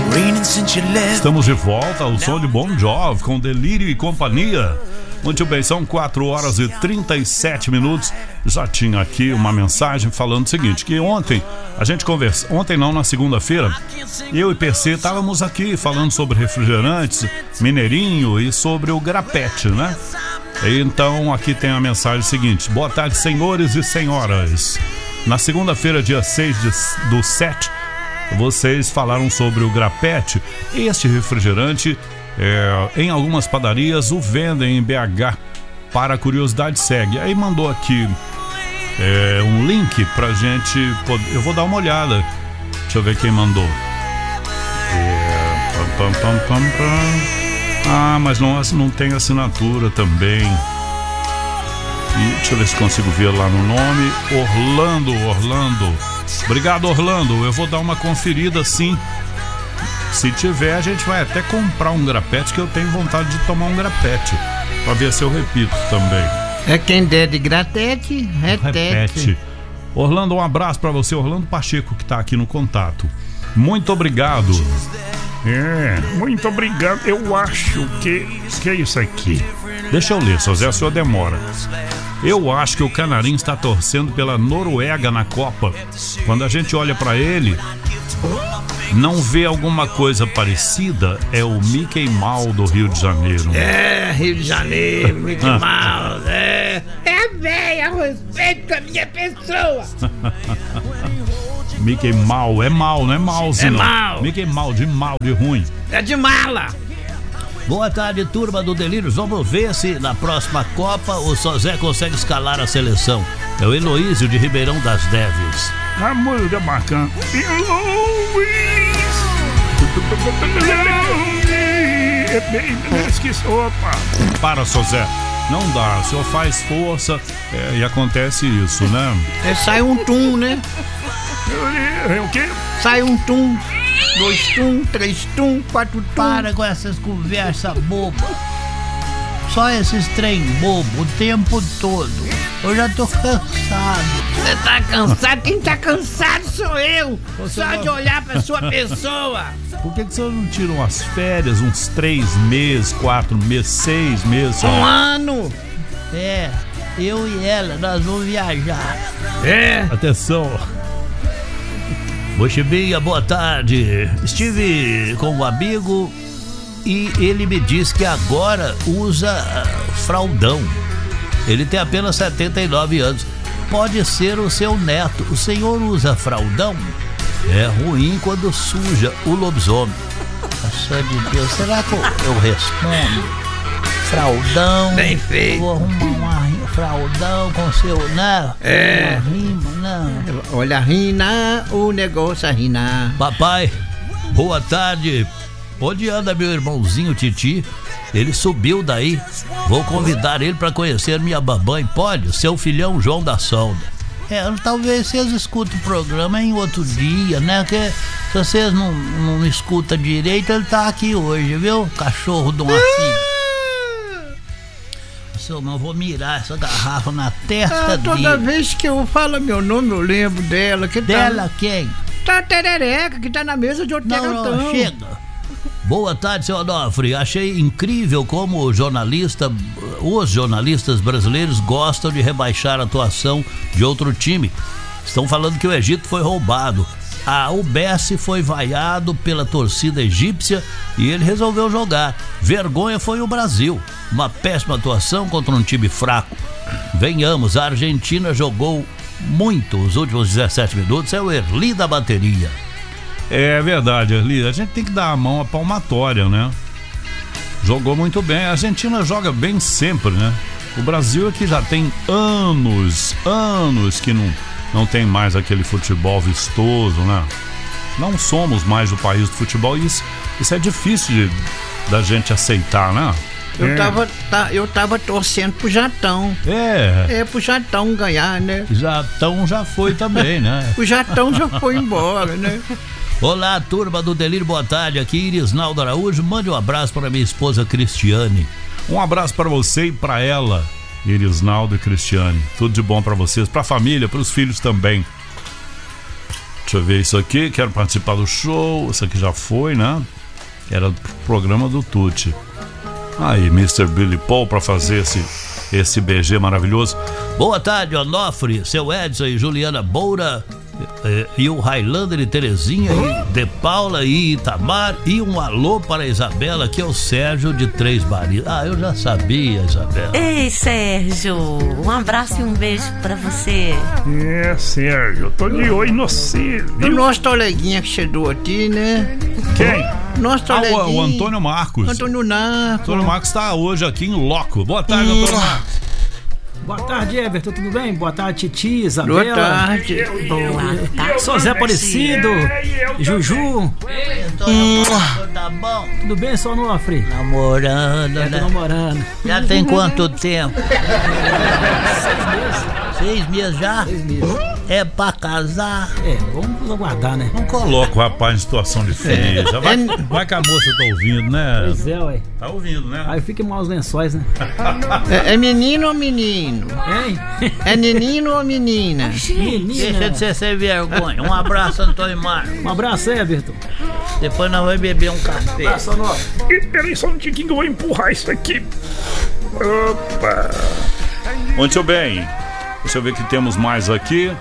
Estamos de volta ao som de Bon Jovi com Delírio e Companhia. Muito bem, são 4 horas e 37 minutos. Já tinha aqui uma mensagem falando o seguinte, que ontem a gente conversou, ontem não, na segunda-feira, eu e PC estávamos aqui falando sobre refrigerantes, Mineirinho e sobre o grapete, né? Então aqui tem a mensagem seguinte: boa tarde, senhores e senhoras. Na segunda-feira, dia 6/7, vocês falaram sobre o grapete. Este refrigerante, em algumas padarias, o vendem em BH. Para curiosidade, segue. Aí mandou aqui um link pra gente poder... Eu vou dar uma olhada. Deixa eu ver quem mandou. Ah, mas não tem assinatura também. E deixa eu ver se consigo ver lá no nome. Orlando. Obrigado, Orlando. Eu vou dar uma conferida, sim. Se tiver, a gente vai até comprar um grapete, que eu tenho vontade de tomar um grapete, pra ver se eu repito também. É quem der de gratete, repete. Orlando, um abraço pra você. Orlando Pacheco, que tá aqui no contato. Muito obrigado. Muito obrigado. Eu acho que é isso aqui. Deixa eu ler, só Zé, a sua demora. Eu acho que o Canarinho está torcendo pela Noruega na Copa. Quando a gente olha pra ele, não vê alguma coisa parecida, é o Mickey Mouse do Rio de Janeiro. Rio de Janeiro, Mickey Mouse, velho, respeito a minha pessoa. Mickey Mouse, é mal, não é mouse, não. Mal. Mickey Mouse, de mal, de ruim. É de mala. Boa tarde, turma do Delírio. Vamos ver se na próxima Copa o Sozé consegue escalar a seleção. É o Heloísio de Ribeirão das Neves. A música bacana. Esqueci. Opa. Para, Sozé. Não dá. O senhor faz força e acontece isso, né? Sai um tum, né? O quê? Sai um tum. 2 tum, 3 tum, 4 tum. Para com essas conversas bobas. Só esses trem bobo o tempo todo. Eu já tô cansado. Você tá cansado? Quem tá cansado sou eu. Só de olhar pra sua pessoa. Por que você não tira umas férias, uns 3 meses, 4 meses, 6 meses? Um ano. Eu e ela, nós vamos viajar. Atenção. Mochibinha, boa tarde. Estive com um amigo e ele me disse que agora usa fraldão. Ele tem apenas 79 anos. Pode ser o seu neto. O senhor usa fraldão? É ruim quando suja o lobisomem. Nossa de Deus, será que eu respondo? Fraldão. Bem feito. Vou arrumar fraldão com seu... Não, não rima, não. Olha, rina, o negócio é rinar. Papai, boa tarde. Onde anda meu irmãozinho Titi? Ele subiu daí. Vou convidar ele para conhecer minha babãe. Pode? Seu filhão João da Solda. Talvez vocês escutem o programa em outro dia, né? Que se vocês não escutam direito, ele tá aqui hoje, viu? Cachorro de uma filha. Eu não vou mirar essa garrafa na testa dele. Toda vez que eu falo meu nome, eu lembro dela. Dela quem? Tá Terereca, que tá na mesa de outro garotão. Não, chega. Boa tarde, seu Onofre. Achei incrível como os jornalistas brasileiros gostam de rebaixar a atuação de outro time. Estão falando que o Egito foi roubado. O Bessi foi vaiado pela torcida egípcia e ele resolveu jogar. Vergonha foi o Brasil. Uma péssima atuação contra um time fraco. Venhamos, a Argentina jogou muito os últimos 17 minutos. É o Erli da bateria. É verdade, Erli. A gente tem que dar a mão à palmatória, né? Jogou muito bem. A Argentina joga bem sempre, né? O Brasil é que já tem anos que não tem mais aquele futebol vistoso, né? Não somos mais o país do futebol e isso é difícil da gente aceitar, né? Eu tava torcendo pro Jatão. Pro Jatão ganhar, né? Jatão já foi também, né? O Jatão já foi embora, né? Olá, turma do Delírio, boa tarde. Aqui Irisnaldo Araújo. Mande um abraço para minha esposa Cristiane. Um abraço para você e para ela, Irisnaldo e Cristiane. Tudo de bom para vocês, para a família, para os filhos também. Deixa eu ver isso aqui. Quero participar do show. Isso aqui já foi, né? Era do programa do Tuti. Aí, Mr. Billy Paul, pra fazer esse BG maravilhoso. Boa tarde, Onofre, seu Edson e Juliana Boura, e o Highlander e Terezinha, e De Paula e Itamar, e um alô para a Isabela, que é o Sérgio de Três Barris. Ah, eu já sabia, Isabela. Ei, Sérgio, um abraço e um beijo pra você. Sérgio, eu tô de olho no você. O nosso coleguinha que chegou aqui, né? Quem? Nosso coleguinha. O Antônio Marcos. Antônio Narco. Antônio Marcos está hoje aqui em loco. Boa tarde, Antônio Marcos. Boa tarde, Everton, tudo bem? Boa tarde, Titi, Isabela. Boa tarde. Boa tarde. Sou Zé Aparecido, Juju. Tá bom? Tudo bem, seu Onofre? Namorando, Tô né? namorando. Já tem quanto tempo? 6 meses. 6 meses já? 6 meses. É pra casar? Vamos aguardar, né? Não coloca o rapaz em situação difícil. Vai que a moça tá ouvindo, né? Pois é, ué. Tá ouvindo, né? Aí fica mal os lençóis, né? É menino ou menino? Hein? É menino ou menina? Deixa Menina. de ser sem vergonha. Um abraço, Antônio Marcos. Um abraço, Everton. Depois nós vamos beber um café. Abraço, Onofre. Peraí só um tiquinho que eu vou empurrar isso aqui. Opa. Muito bem. Deixa eu ver o que temos mais aqui.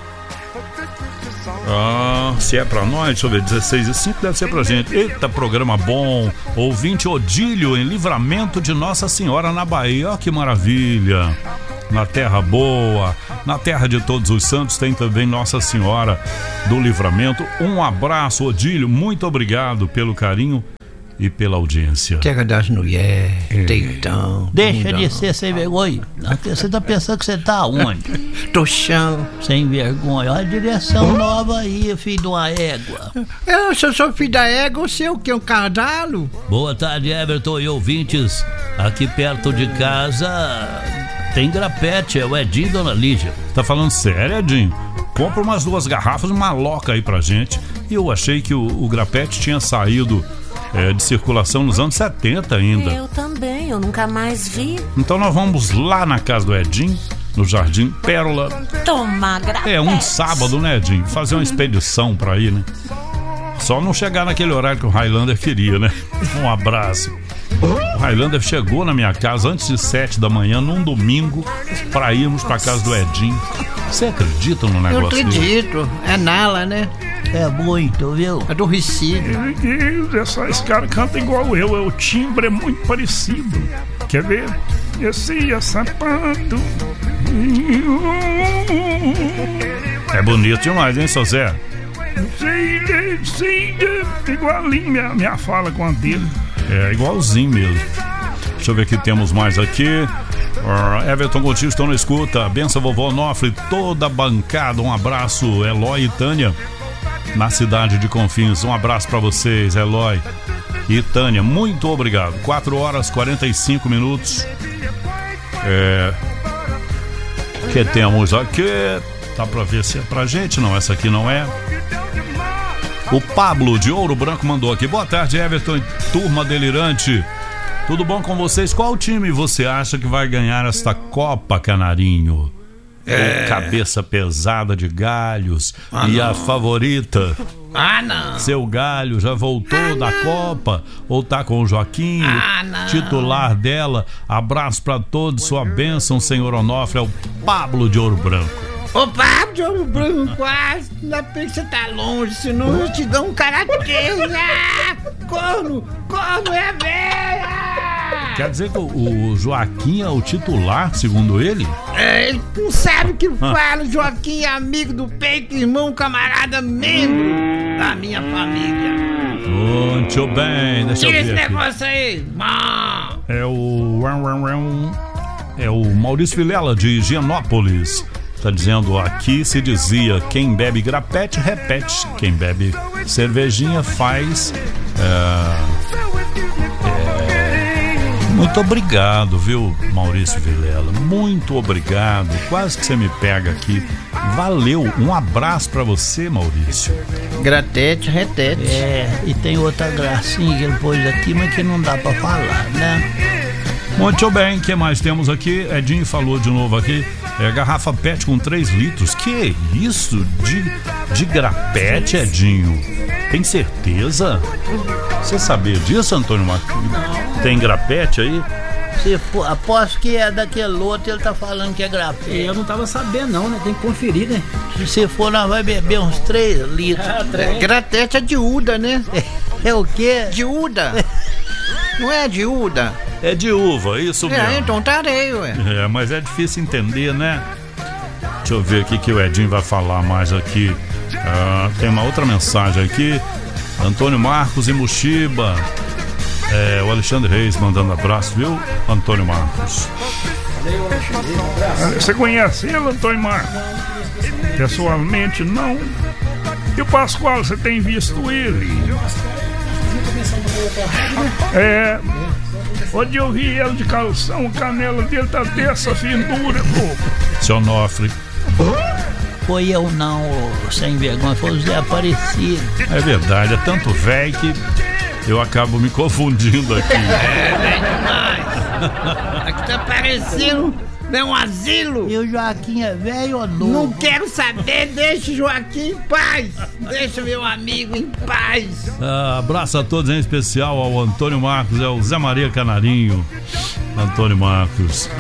Se é pra nós, deixa eu ver, 16h05 deve ser pra gente. Eita, programa bom. Ouvinte Odílio em Livramento de Nossa Senhora na Bahia. Ó, que maravilha. Na terra boa, na terra de todos os santos tem também Nossa Senhora do Livramento. Um abraço, Odílio, muito obrigado pelo carinho e pela audiência. Terra das mulheres, deitão. Deixa de ser sem vergonha. Você tá pensando que você tá onde? Do chão. Sem vergonha. Olha a direção nova aí, filho de uma égua. Se eu sou filho da égua, você é o quê? Um cavalo? Boa tarde, Everton e ouvintes. Aqui perto de casa tem grapete, é o Edinho, dona Lígia. Tá falando sério, Edinho? Compra umas 2 garrafas, uma loca aí pra gente. E eu achei que o grapete tinha saído de circulação nos anos 70 ainda. Eu também, eu nunca mais vi. Então nós vamos lá na casa do Edinho, no Jardim Pérola. Tomar grapete. Um sábado, né, Edinho? Fazer uma expedição pra ir, né? Só não chegar naquele horário que o Highlander queria, né? Um abraço. O Highlander chegou na minha casa antes de 7 da manhã, num domingo, pra irmos pra casa do Edinho. Você acredita no Eu negócio dele? acredito. É Nala, né? É muito, viu? É do Recife. Meu Deus, esse cara canta igual eu. O timbre é muito parecido. Quer ver? Esse é sapato. É bonito demais, hein, seu Zé? Sei, igualinho minha fala com a dele. É igualzinho mesmo. Deixa eu ver o que temos mais aqui. Everton Coutinho estão na escuta. Benção, vovó Onofre, toda a bancada. Um abraço, Eloy e Tânia, na cidade de Confins. Um abraço pra vocês, Eloy e Tânia. Muito obrigado. 4h45. O que temos aqui? Tá pra ver se é pra gente? Não, essa aqui não é. O Pablo de Ouro Branco mandou aqui. Boa tarde, Everton e turma delirante. Tudo bom com vocês? Qual time você acha que vai ganhar esta Copa, Canarinho? Cabeça pesada de galhos. E a favorita? Não. Seu Galho já voltou da Copa? Ou tá com o Joaquim, titular dela? Abraço pra todos, sua bênção, senhor Onofre. É o Pablo de Ouro Branco. Ô, Pablo de Ouro Branco, quase. Ainda bem que você tá longe, senão eu te dou um carateiro. Corno é velha! Quer dizer que o Joaquim é o titular, segundo ele? Ele não sabe o que fala. Joaquim é amigo do peito, irmão, camarada, membro da minha família. Muito bem, deixa eu Tira esse ver aqui. negócio aí. É o Maurício Vilela, de Higienópolis. Tá dizendo, aqui se dizia, quem bebe grapete, repete. Quem bebe cervejinha faz... Muito obrigado, viu, Maurício Vilela? Muito obrigado. Quase que você me pega aqui. Valeu. Um abraço pra você, Maurício. Gratete, retete. E tem outra gracinha que ele pôs aqui, mas que não dá pra falar, né? Muito bem, o que mais temos aqui? Edinho falou de novo aqui. Garrafa PET com 3 litros. Que isso? De grapete, Edinho? Tem certeza? Você sabia disso, Antônio Marcos? Tem grapete aí? Se for, aposto que é daquele outro, ele tá falando que é grapete. Eu não tava sabendo não, né? Tem que conferir, né? Se for, nós vai beber uns 3 litros. Gratete é de uda, né? É o quê? De uda. Não é de uda? É de uva, isso mesmo. Então tá areia, ué. Mas é difícil entender, né? Deixa eu ver aqui que o Edinho vai falar mais aqui. Tem uma outra mensagem aqui. Antônio Marcos e Muxiba. O Alexandre Reis mandando abraço, viu, Antônio Marcos? Você conhece ele, Antônio Marcos? Pessoalmente, não. E o Pascoal, você tem visto ele? Onde eu vi ele de calção, o canela dele tá dessa findura, pô. Seu Onofre. Foi eu não, sem vergonha, foi o Zé Aparecido. É verdade, é tanto velho que eu acabo me confundindo aqui. Aqui tá parecendo um asilo. E o Joaquim é velho ou novo? Não quero saber, deixa o Joaquim em paz. Deixa meu amigo em paz. Abraço a todos, em especial ao Antônio Marcos, é o Zé Maria Canarinho. Antônio Marcos.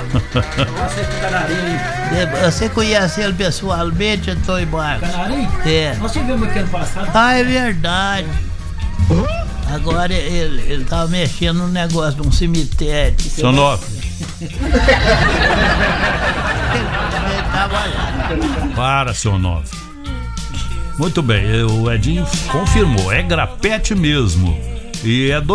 Você conhece ele pessoalmente, Antônio Marcos? Canarinho? É. Nós tivemos aqui ano passado. É verdade. Agora ele tava mexendo no negócio de um cemitério. Seu Onofre. Ele tava lá. Para, seu Onofre. Muito bem, o Edinho confirmou, é grapete mesmo. E é